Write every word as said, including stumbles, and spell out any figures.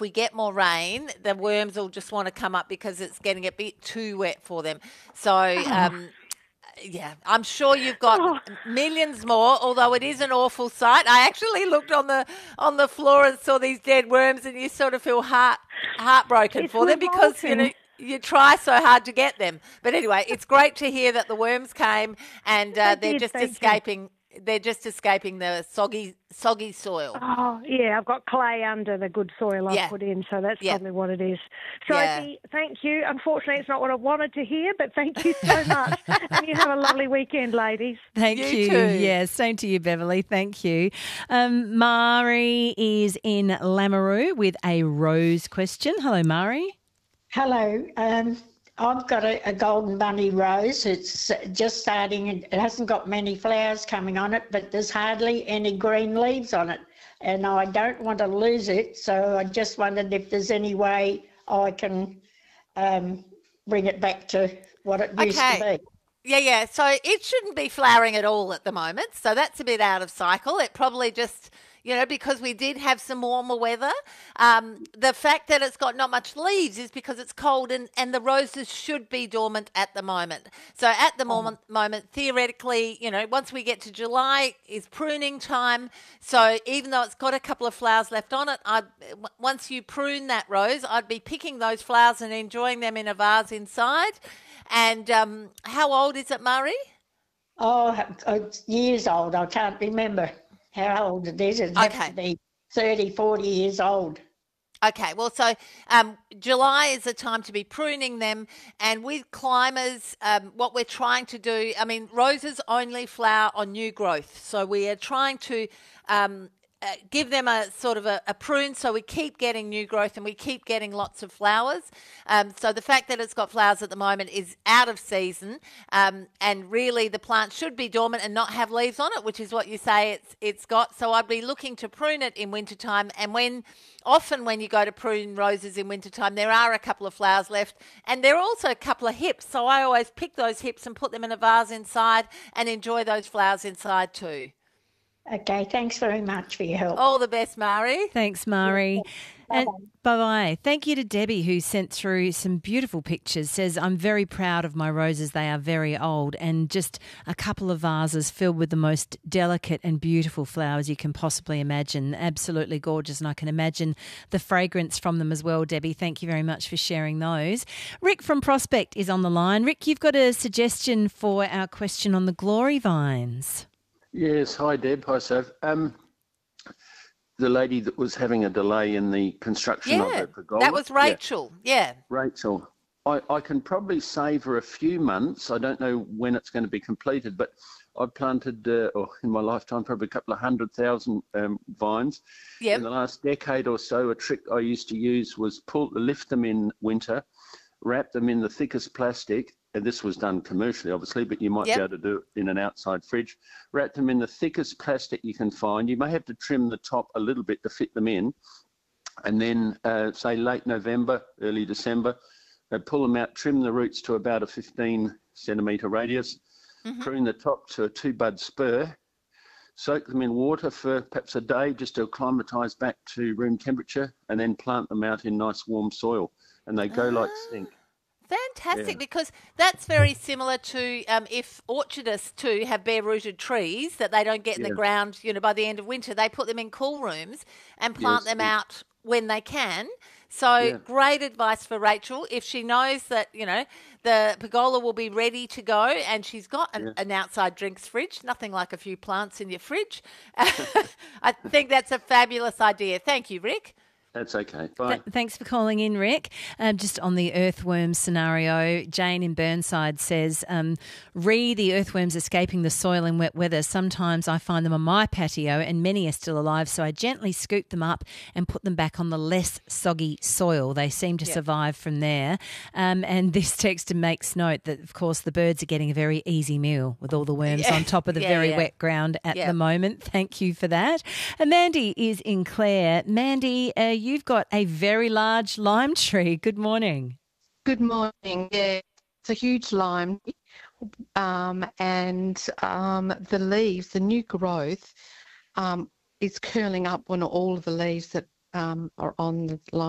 if we get more rain, the worms will just want to come up because it's getting a bit too wet for them. So, um, yeah, I'm sure you've got Oh. millions more, although it is an awful sight. I actually looked on the on the floor and saw these dead worms, and you sort of feel heart heartbroken It's for them because, you know, revolting. you try so hard to get them. But anyway, it's great to hear that the worms came and uh, They they're did, just thank you. escaping. They're just escaping the soggy soggy soil. Oh, yeah, I've got clay under the good soil I've Yeah. put in, so that's Yeah. probably what it is. Yeah. Sophie, thank you. Unfortunately, it's not what I wanted to hear, but thank you so much. And you have a lovely weekend, ladies. Thank You you. too. Yeah, same to you, Beverly. Thank you. Um, Mari is in Lamoureux with a rose question. Hello, Mari. Hello. Um, I've got a, a golden bunny rose. It's just starting. It hasn't got many flowers coming on it, but there's hardly any green leaves on it. And I don't want to lose it, so I just wondered if there's any way I can um, bring it back to what it used to Okay. be. Yeah, yeah. So it shouldn't be flowering at all at the moment. So that's a bit out of cycle. It probably just, you know, because we did have some warmer weather. Um, the fact that it's got not much leaves is because it's cold and, and the roses should be dormant at the moment. So at the moment, moment, theoretically, you know, once we get to July is pruning time. So even though it's got a couple of flowers left on it, I'd, once you prune that rose, I'd be picking those flowers and enjoying them in a vase inside. And um, how old is it, Murray? Oh, it's years old. I can't remember how old it is. It'd have Okay. to be thirty, forty years old. Okay, well, so um, July is the time to be pruning them. And with climbers, um, what we're trying to do, I mean, roses only flower on new growth. So we are trying to um, uh, give them a sort of a, a prune so we keep getting new growth and we keep getting lots of flowers. Um, so the fact that it's got flowers at the moment is out of season, um, and really the plant should be dormant and not have leaves on it, which is what you say it's it's got. So I'd be looking to prune it in wintertime, and when often when you go to prune roses in wintertime, there are a couple of flowers left, and there are also a couple of hips. So I always pick those hips and put them in a vase inside and enjoy those flowers inside too. Okay, thanks very much for your help. All the best, Mari. Thanks, Mari. And bye-bye. Thank you to Debbie, who sent through some beautiful pictures. Says, I'm very proud of my roses. They are very old, and just a couple of vases filled with the most delicate and beautiful flowers you can possibly imagine. Absolutely gorgeous, and I can imagine the fragrance from them as well, Debbie. Thank you very much for sharing those. Rick from Prospect is on the line. Rick, you've got a suggestion for our question on the glory vines. Yes, hi Deb, hi Soph. Um, the lady that was having a delay in the construction of Yeah, her pergola. that was Rachel. Yeah. Yeah, Rachel. I, I can probably save her a few months. I don't know when it's going to be completed, but I planted, uh, or in my lifetime, probably a couple of hundred thousand um, vines. Yep. In the last decade or so, a trick I used to use was pull, lift them in winter, wrap them in the thickest plastic, and this was done commercially, obviously, but you might Yep. be able to do it in an outside fridge. Wrap them in the thickest plastic you can find. You may have to trim the top a little bit to fit them in. And then, uh, say, late November, early December, uh, pull them out, trim the roots to about a fifteen centimetre radius, Mm-hmm. prune the top to a two-bud spur, soak them in water for perhaps a day just to acclimatise back to room temperature, and then plant them out in nice warm soil. And they go like stink. Fantastic, Yeah. because that's very similar to um, if orchardists too have bare-rooted trees that they don't get in the Yeah. ground, you know, by the end of winter. They put them in cool rooms and plant Yes. them out when they can. So Yeah. great advice for Rachel. If she knows that, you know, the pergola will be ready to go and she's got an, Yeah. an outside drinks fridge, nothing like a few plants in your fridge. I think that's a fabulous idea. Thank you, Rick. That's okay. Bye. Th- thanks for calling in, Rick. Um, just on the earthworm scenario, Jane in Burnside says, um, re the earthworms escaping the soil in wet weather. Sometimes I find them on my patio and many are still alive, so I gently scoop them up and put them back on the less soggy soil. They seem to Yep. survive from there. Um, and this texter makes note that, of course, the birds are getting a very easy meal with all the worms Yeah. on top of the Yeah, very yeah. wet ground at Yeah. the moment. Thank you for that. And Mandy is in Clare. Mandy, uh, you've got a very large lime tree. Good morning. Good morning. Yeah, it's a huge lime, um, and um, the leaves, the new growth, um, is curling up on all of the leaves that um, are on the lime